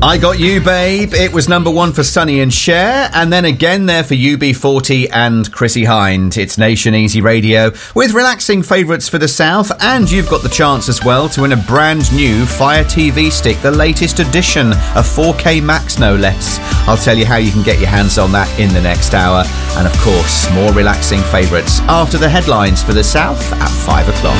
I Got You, Babe. It was number 1 for Sonny and Cher, and then again there for UB40 and Chrissy Hind. It's Nation Easy Radio with relaxing favourites for the South, and you've got the chance as well to win a brand new Fire TV stick, the latest edition, a 4K Max no less. I'll tell you how you can get your hands on that in the next hour, and of course more relaxing favourites after the headlines for the South at 5 o'clock.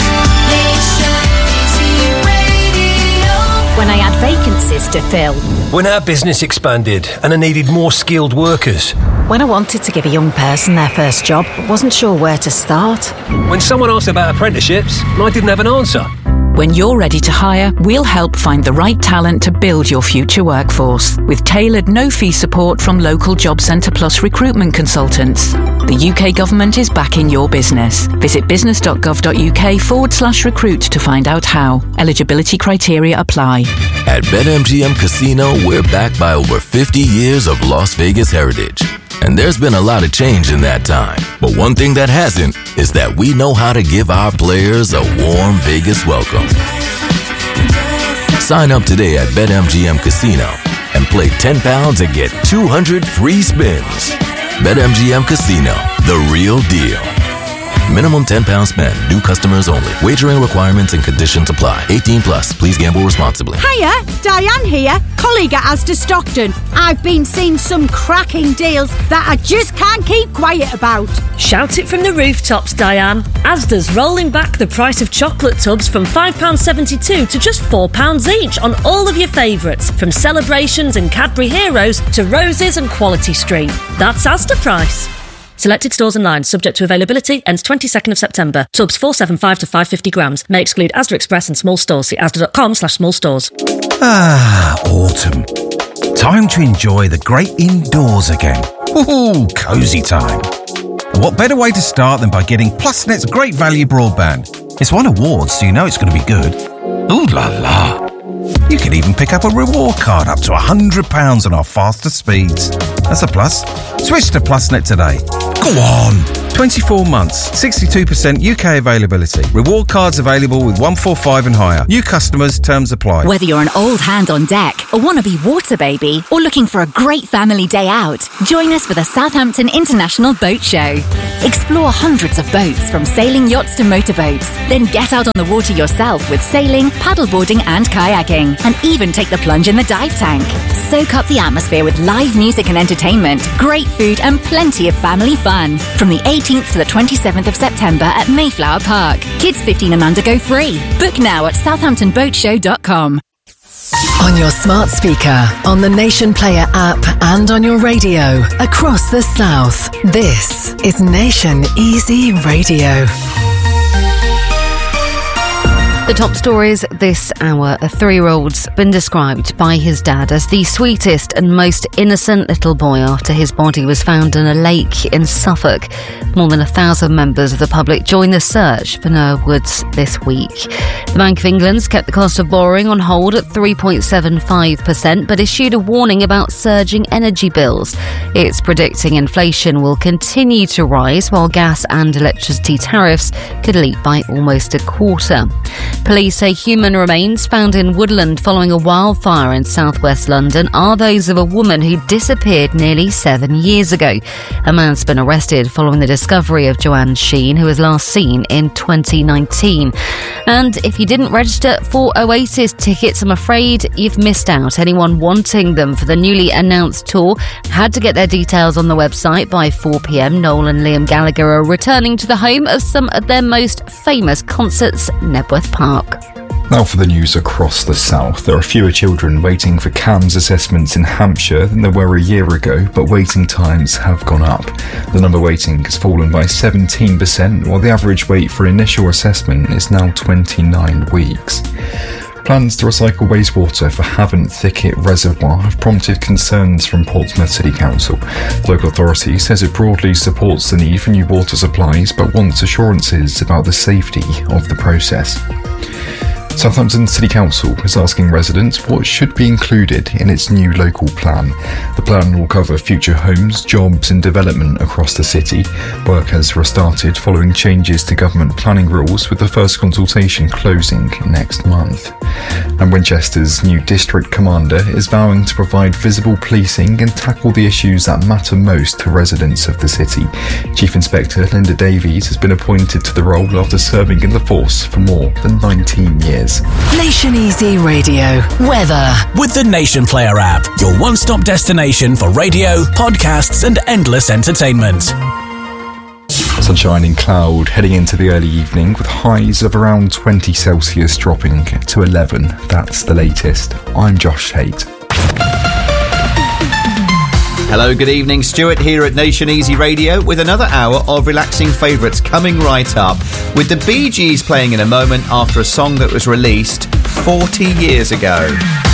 When I had vacancies to fill. When our business expanded and I needed more skilled workers. When I wanted to give a young person their first job but wasn't sure where to start. When someone asked about apprenticeships and I didn't have an answer. When you're ready to hire, we'll help find the right talent to build your future workforce with tailored no-fee support from local Job Centre Plus recruitment consultants. The UK government is backing your business. Visit business.gov.uk/recruit to find out how. Eligibility criteria apply. At BetMGM Casino, we're backed by over 50 years of Las Vegas heritage. And there's been a lot of change in that time. But one thing that hasn't is that we know how to give our players a warm Vegas welcome. Sign up today at BetMGM Casino and play £10 and get 200 free spins. BetMGM Casino, the real deal. Minimum £10 spend. New customers only. Wagering requirements and conditions apply. 18 plus. Please gamble responsibly. Hiya, Diane here, colleague at Asda Stockton. I've been seeing some cracking deals that I just can't keep quiet about. Shout it from the rooftops, Diane. Asda's rolling back the price of chocolate tubs from £5.72 to just £4 each on all of your favourites, from Celebrations and Cadbury Heroes to Roses and Quality Street. That's Asda price. Selected stores and lines, subject to availability, ends 22nd of September. Tubs 475 to 550 grams. May exclude Asda Express and small stores. See asda.com/small stores. Autumn. Time to enjoy the great indoors again. Ooh, cosy time. And what better way to start than by getting PlusNet's great value broadband? It's won awards, so you know it's going to be good. Ooh la la. You can even pick up a reward card up to £100 on our faster speeds. That's a plus. Switch to PlusNet today. Go on! 24 months, 62% UK availability. Reward cards available with 145 and higher. New customers, terms apply. Whether you're an old hand on deck, a wannabe water baby, or looking for a great family day out, join us for the Southampton International Boat Show. Explore hundreds of boats, from sailing yachts to motorboats. Then get out on the water yourself with sailing, paddleboarding and kayaking. And even take the plunge in the dive tank. Soak up the atmosphere with live music and entertainment, great food and plenty of family fun. From the 18th to the 27th of September at Mayflower Park. Kids 15 and under go free. Book now at southamptonboatshow.com. On your smart speaker, on the Nation Player app and on your radio across the South. This is Nation Easy Radio. The top stories this hour. A 3-year-old's been described by his dad as the sweetest and most innocent little boy after his body was found in a lake in Suffolk. More than 1,000 members of the public joined the search for Noah Woods this week. The Bank of England's kept the cost of borrowing on hold at 3.75%, but issued a warning about surging energy bills. It's predicting inflation will continue to rise, while gas and electricity tariffs could leap by almost a quarter. Police say human remains found in woodland following a wildfire in southwest London are those of a woman who disappeared nearly 7 years ago. A man's been arrested following the discovery of Joanne Sheen, who was last seen in 2019. And if you didn't register for Oasis tickets, I'm afraid you've missed out. Anyone wanting them for the newly announced tour had to get their details on the website by 4 p.m. Noel and Liam Gallagher are returning to the home of some of their most famous concerts, Nebworth Park. Now for the news across the South. There are fewer children waiting for CAMHS assessments in Hampshire than there were a year ago, but waiting times have gone up. The number waiting has fallen by 17%, while the average wait for initial assessment is now 29 weeks. Plans to recycle wastewater for Havant Thicket Reservoir have prompted concerns from Portsmouth City Council. The local authority says it broadly supports the need for new water supplies, but wants assurances about the safety of the process. Southampton City Council is asking residents what should be included in its new local plan. The plan will cover future homes, jobs and development across the city. Work has restarted following changes to government planning rules, with the first consultation closing next month. And Winchester's new district commander is vowing to provide visible policing and tackle the issues that matter most to residents of the city. Chief Inspector Linda Davies has been appointed to the role after serving in the force for more than 19 years. Nation Easy Radio. Weather. With the Nation Player app, your one-stop destination for radio, podcasts and endless entertainment. Sunshine and cloud heading into the early evening, with highs of around 20 Celsius dropping to 11. That's the latest. I'm Josh Tate. Hello, good evening. Stuart here at Nation Easy Radio with another hour of relaxing favourites coming right up, with the Bee Gees playing in a moment after a song that was released 40 years ago.